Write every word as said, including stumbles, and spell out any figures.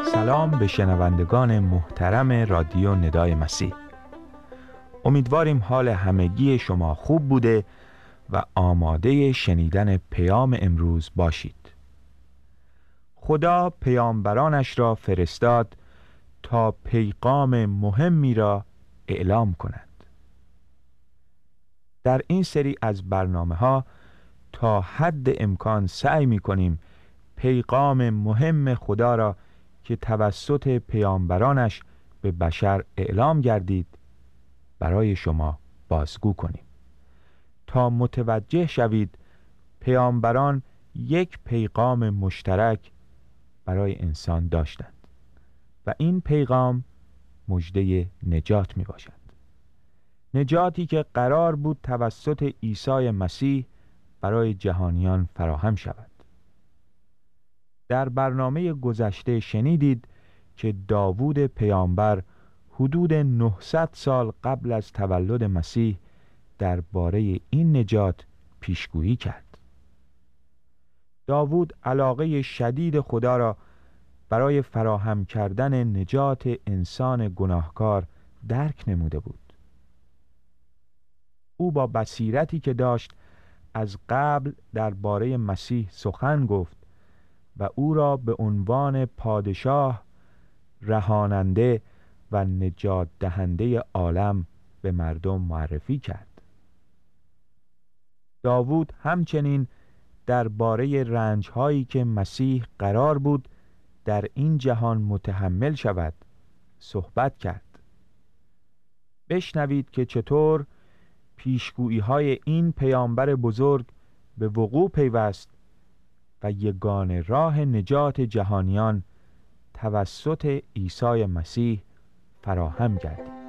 سلام به شنوندگان محترم رادیو ندای مسیح. امیدواریم حال همگی شما خوب بوده و آماده شنیدن پیام امروز باشید. خدا پیامبرانش را فرستاد تا پیغام مهمی را اعلام کنند. در این سری از برنامه ها تا حد امکان سعی می کنیم پیغام مهم خدا را که توسط پیامبرانش به بشر اعلام گردید برای شما بازگو کنیم تا متوجه شوید پیامبران یک پیغام مشترک برای انسان داشتند و این پیغام مژده نجات می باشد. نجاتی که قرار بود توسط عیسی مسیح برای جهانیان فراهم شود. در برنامه گذشته شنیدید که داوود پیامبر حدود نهصد سال قبل از تولد مسیح درباره این نجات پیشگویی کرد. داوود علاقه شدید خدا را برای فراهم کردن نجات انسان گناهکار درک نموده بود. او با بصیرتی که داشت از قبل درباره مسیح سخن گفت و او را به عنوان پادشاه، رهاننده و نجات دهنده عالم به مردم معرفی کرد. داوود همچنین درباره رنج‌هایی که مسیح قرار بود در این جهان متحمل شود صحبت کرد. بشنوید که چطور پیشگویی‌های این پیامبر بزرگ به وقوع پیوست و یگانه راه نجات جهانیان توسط عیسی مسیح فراهم گردید.